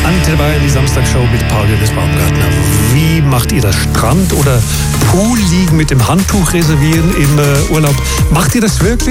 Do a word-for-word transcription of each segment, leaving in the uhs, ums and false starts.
Antenne Bayern, die Samstagshow mit Paul Dennis Baumgartner. Wie macht ihr das? Strand oder Pool liegen mit dem Handtuch reservieren im äh, Urlaub? Macht ihr das wirklich?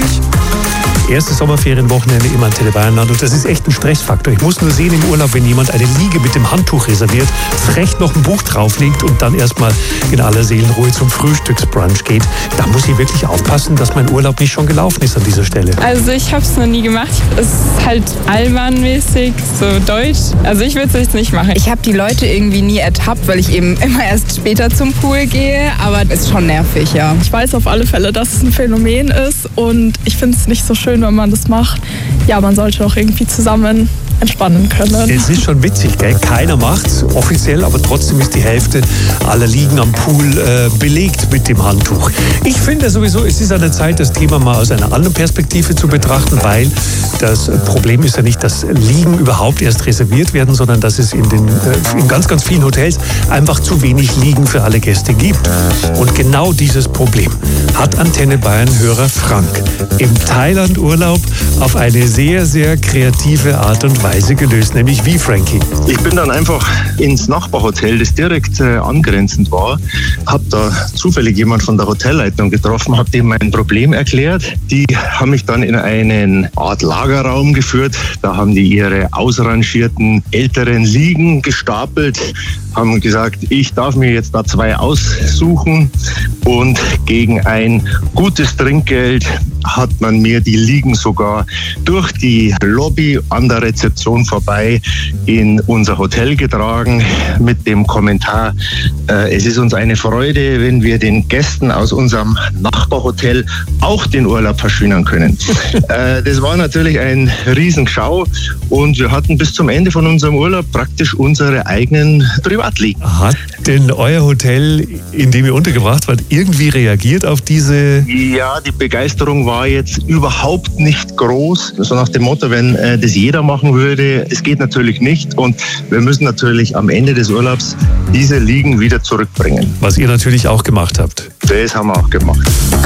Erstes Sommerferienwochenende im Antenne Bayernland und das ist echt ein Stressfaktor. Ich muss nur sehen im Urlaub, wenn jemand eine Liege mit dem Handtuch reserviert, frech noch ein Buch drauflegt und dann erstmal in aller Seelenruhe zum Frühstücksbrunch geht. Da muss ich wirklich aufpassen, dass mein Urlaub nicht schon gelaufen ist an dieser Stelle. Also ich habe es noch nie gemacht. Es ist halt albernmäßig, so deutsch. Also ich würde es jetzt nicht machen. Ich habe die Leute irgendwie nie ertappt, weil ich eben immer erst später zum Pool gehe, aber es ist schon nervig, ja. Ich weiß auf alle Fälle, dass es ein Phänomen ist und ich finde es nicht so schön, wenn man das macht. Ja, man sollte doch irgendwie zusammen entspannen können. Es ist schon witzig, gell? Keiner macht's offiziell, aber trotzdem ist die Hälfte aller Liegen am Pool äh, belegt mit dem Handtuch. Ich finde sowieso, es ist an der Zeit, das Thema mal aus einer anderen Perspektive zu betrachten, weil das Problem ist ja nicht, dass Liegen überhaupt erst reserviert werden, sondern dass es in, den, äh, in ganz, ganz vielen Hotels einfach zu wenig Liegen für alle Gäste gibt. Und genau dieses Problem hat Antenne Bayern-Hörer Frank im Thailand-Urlaub auf eine sehr, sehr kreative Art und Weise gelöst, nämlich wie, Frankie? Ich bin dann einfach ins Nachbarhotel, das direkt äh, angrenzend war, habe da zufällig jemand von der Hotelleitung getroffen, habe dem mein Problem erklärt. Die haben mich dann in eine Art Lagerraum geführt, da haben die ihre ausrangierten älteren Liegen gestapelt, haben gesagt, ich darf mir jetzt da zwei aussuchen und gegen ein gutes Trinkgeld hat man mir die Liegen sogar durch die Lobby an der Rezeption vorbei in unser Hotel getragen mit dem Kommentar, äh, es ist uns eine Freude, wenn wir den Gästen aus unserem Nachbarhotel auch den Urlaub verschönern können. äh, das war natürlich ein Riesenschau und wir hatten bis zum Ende von unserem Urlaub praktisch unsere eigenen Privatliegen. Hat denn euer Hotel, in dem ihr untergebracht wart, irgendwie reagiert auf diese... Ja, die Begeisterung war jetzt überhaupt nicht groß. So nach dem Motto, wenn äh, das jeder machen würde, es geht natürlich nicht und wir müssen natürlich am Ende des Urlaubs diese Liegen wieder zurückbringen. Was ihr natürlich auch gemacht habt. Das haben wir auch gemacht.